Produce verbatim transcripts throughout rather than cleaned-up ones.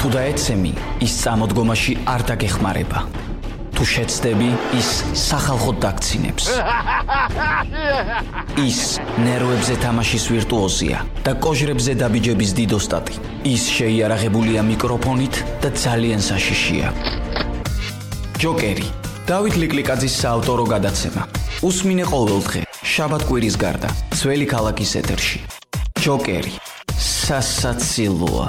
თუ დაეცემი, ის წამოდგომაში არ დაგეხმარება. თუ შეცდები, ის სახალხოდ დაგცინებს. ის ნერვებზე თამაშის ვირტუოზია და კოჟრებზე დაბიჯების დიდოსტატი. ის შეიარაღებულია მიკროფონით და ძალიან საშიშია. ჯოკერი, დავით ლიკლიკაძის საავტორო გადაცემა. უსმინე ყოველდღე, შაბათ-კვირის გარდა, ძველი ქალაქის ეთერში. ჯოკერი, სასაცილოა.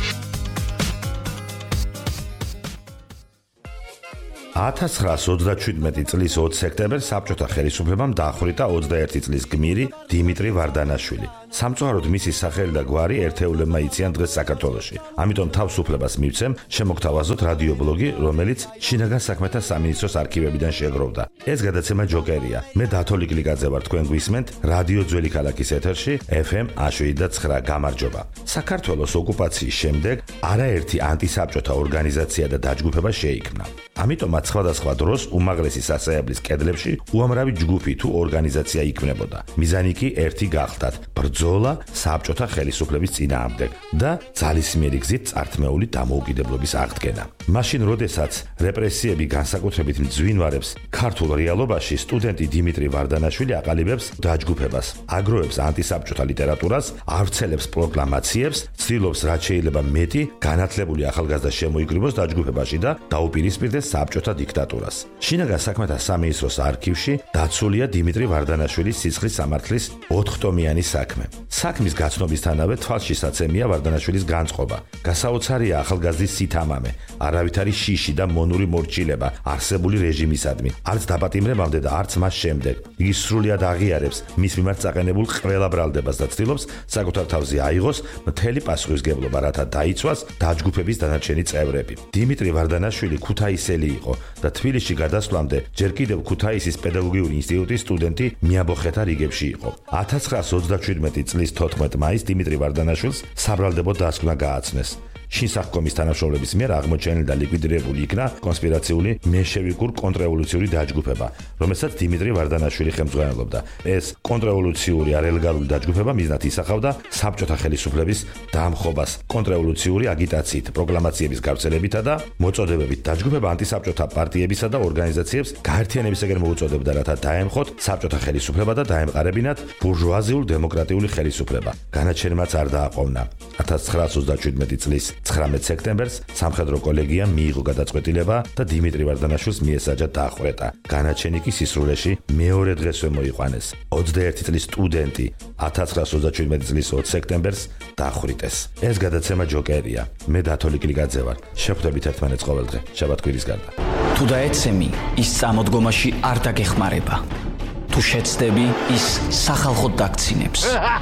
ათას ცხრაასი ოცდაშვიდმეტი წლის ოცი სექტემბერს საბჭოთა ხელისუფლებამ დაახვრიტა ოცდაერთი წლის გმირი დიმიტრი ვარდანაშვილი. სამწუხაროდ მისი სახელი და გვარი ერთეულებმა იციან დღეს საქართველოში. ამიტომ თავისუფლებას მივცემ შემოგთავაზოთ რადიობლოგი, რომელიც შინაგან საქმეთა სამინისტროს არქივებიდან შეგროვდა. ეს გადაცემა ჯოკერია. მე დათო ლიკლიკაძე ვარ, თქვენ გვისმენთ რადიო ძველი ქალაქის ეთერში ეფ ემ შვიდ ცხრა. გამარჯობა. საქართველოს ოკუპაციის შემდეგ არაერთი ანტისაბჭოთა ორგანიზაცია და დაჯგუფება შეიქმნა. ამიტომაც სხვადასხვა დროს უმაღლესი სასწავლებლის კედლებში უამრავი ჯგუფი თუ ორგანიზაცია იქმნებოდა. მიზანი კი ერთი გახდათ: ბრძოლა საბჭოთა ხელისუფლების წინააღმდეგ და ძალისმიერი გზით წართმეული დამოუკიდებლობის აღდგენა. მაშინ, როდესაც რეპრესიები განსაკუთრებით მძვინვარებს ქართულ რეალობაში, სტუდენტი დიმიტრი ვარდანაშვილი აყალიბებს დაჯგუფებას, აგროვებს ანტისაბჭოთა ლიტერატურას, ავრცელებს პროკლამაციებს, ცდილობს რაც შეიძლება მეტი განათლებული ახალგაზრდა შემოიკრიბოს დაჯგუფებაში და დაუპირისპირდეს საბჭოთა დიქტატურას. შინაგან საქმეთა სამინისტროს არქივში დაცულია დიმიტრი ვარდანაშვილის სისხლის სამართლის ოთხტომიანი საქმე. საქმის გაცნობისთანავე თვალშისაცემია ვარდანაშვილის განწყობა. გასაოცარია ახალგაზრდის სითამამე, არავითარი შიში და მონური მორჩილება არსებული რეჟიმისადმი, არც დაპატიმრებამდე და არც მას შემდეგ. იგი სრულად აღიარებს მის მიმართ წაყენებულ ყველა ბრალდებას და ცდილობს საკუთარ თავზე აიღოს მთელი პასუხისგებლობა, რათა დაიცვას დაჯგუფების დანარჩენი წევრები. დიმიტრი ვარდანაშვილი ქუთაისელი იყო და თბილისში გადასვლამდე ჯერ კიდევ ქუთაისის პედაგოგიური ინსტიტუტის სტუდენტი მიაბოხეთა რიგებში იყო. ათას ცხრაასი ოცდაშვიდმეტი წლის თოთხმეტ მაისს დიმიტრი ვარდანაშვილს საბრალდებო დასკვნა გააცნეს. შინსახკომის თანამშრომლების მიერ აღმოჩენილი და ლიკვიდირებული იქნა კონსპირაციული მენშევიკურ კონტრრევოლუციური დაჯგუფება, რომელსაც დიმიტრი ვარდანაშვილი ხელმძღვანელობდა. ეს კონტრრევოლუციური არალეგალური დაჯგუფება მიზნად ისახავდა საბჭოთა ხელისუფლების დამხობას კონტრრევოლუციური აგიტაციით, პროკლამაციების გავრცელებითა და მოწოდებებით. დაჯგუფება ანტისაბჭოთა პარტიებისა და ორგანიზაციებს გაერთიანებისაკენ მოუწოდებდა, რათა დაემხოთ საბჭოთა ხელისუფლება და დაემყარებინათ ბურჟუაზიულ დემოკრატიული ხელისუფლება. განაჩენმაც არ დააყოვნა. ათას ცხრაასი ოცდაშვიდმეტი წლის ცხრამეტ სექტემბერს სამხედრო კოლეგიამ მიიღო გადაწყვეტილება და დიმიტრი ვარდანაშვილს მიესაჯა დახვრეტა. განაჩენი კი სისრულეში მეორე დღესვე მოიყვანეს. ოცდაერთი წლის სტუდენტი ათას ცხრაასი ოცდაშვიდმეტი წლის ოცი სექტემბერს დახვრიტეს. ეს გადაცემა ჯოკერია. მე დათო ლიკლიკაძე ვარ. შევხვდებით ერთმანეთს ყოველდღე, შაბათ-კვირის გარდა. თუ დაეცემი, ის წამოდგომაში არ დაგეხმარება. თუ შეცდები, ის სახალხოდ დაგცინებს.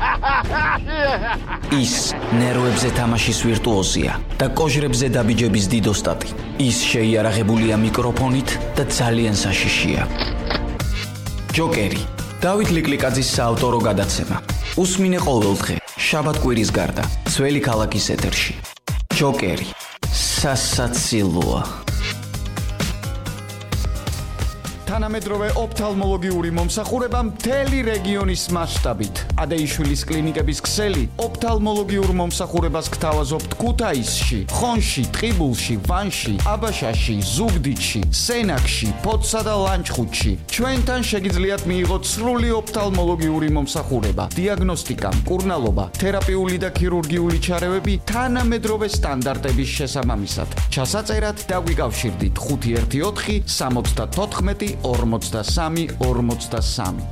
ის ნერვებზე თამაშის ვირტუოზია და კოჟრებზე დაბიჯების დიდოსტატი. ის შეიარაღებულია მიკროფონით და ძალიან საშიშია. ჯოკერი, დავით ლიკლიკაძის საავტორო გადაცემა. უსმინე ყოველდღე, შაბათ-კვირის გარდა, ძველი ქალაქის ეთერში. ჯოკერი, სასაცილოა. თანამედროვე ოფთალმოლოგიური მომსახურება მთელი რეგიონის მასშტაბით. ადეიშვილის კლინიკების ქსელი ოფთალმოლოგიურ მომსახურებას გთავაზობთ ქუთაისში, ხონში, ტყიბულში, ვანში, აბაშაში, ზუგდიდში, სენაკში, ფოთსა და ლანჩხუთში. ჩვენთან შეგიძლიათ მიიღოთ სრული ოფთალმოლოგიური მომსახურება, დიაგნოსტიკა, მკურნალობა, თერაპიული და ქირურგიული ჩარევები თანამედროვე სტანდარტების შესაბამისად. ჩასაწერად დაგვიკავშირდით ხუთი ერთი ოთხი სამოცდათოთხმეტი ორმოცდასამი ორმოცდასამი.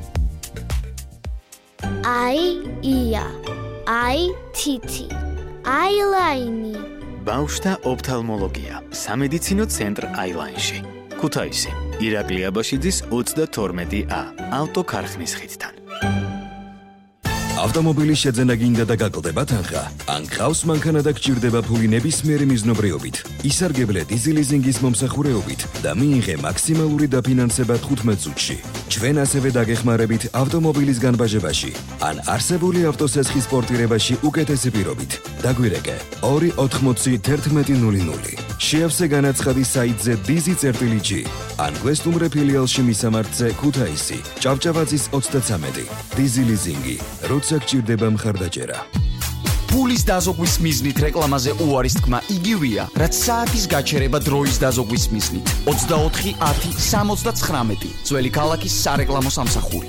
აი ია, აი თითი, აილაინი. ბავშვთა ოფთალმოლოგია, სამედიცინო ცენტრ აილაინში. ქუთაისი, ირაკლი აბაშიძის ოცდათორმეტი ა, ავტოქარხნის ხიდთან. ავტომობილის შეძენა გინდა და გაკლდება თანხა? ან გყავს მანქანა და გჭირდება ფული ნებისმიერი მიზნობრიობით? ისარგებლე დიზელიზინგის მომსახურეობით და მიიღე მაქსიმალური დაფინანსება თხუთმეტ წუთში. ჩვენ ასევე დაგეხმარებით ავტომობილის განბაჟებაში ან არსებული ავტოსესხის პორტირებაში უკეთესი პირობით. დაგვირეკე ორი ოთხმოცი თერთმეტი ნული ნული. შეავსე განაცხადი საიტზე დიზი წერტილი ჯი ან გვესტუმრე ფილიალში მისამართზე ქუთაისი, ჭავჭავაძის ოცდაცამეტი. დიზი ლიზინგი, როცა გჭირდება მხარდაჭერა. ფულის დაზოგვის მიზნით რეკლამაზე უარის თქმა იგივეა, რაც საათის გაჩერება დროის დაზოგვის მიზნით. ოცდაოთხი ათი სამოცდაცხრამეტი ძველი ქალაქის სარეკლამო სამსახური.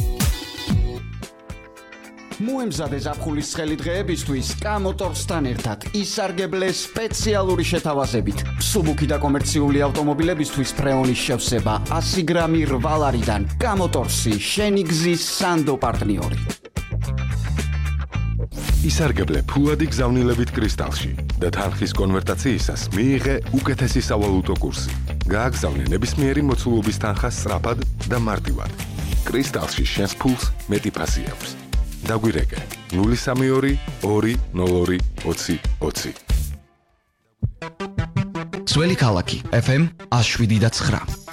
მოემზადე ზაფხულის ცხელი დღეებისთვის კამოტორსთან ერთად ისარგებლე სპეციალური შეთავაზებით. მსუბუქი და კომერციული ავტომობილებისთვის ფრეონის შევსება ასი გრამი რვა ლარიდან. კამოტორსი, შენი გზის სანდო პარტნიორი. ისარგებლე ფულადი გზავნილებით კრისტალში და თანხის კონვერტაციისას მიიღე უკეთესი სავალუტო კურსი. გააგზავნე ნებისმიერი მოცულობის თანხა სწრაფად და მარტივად. კრისტალში შენს ფულს მეტი ფასი აქვს. დაგვირეკე ნული სამი ორი ორი ნულ ორი ოცი ოცი. ძველი ქალაქი ეფ ემ ათი შვიდი და ცხრა.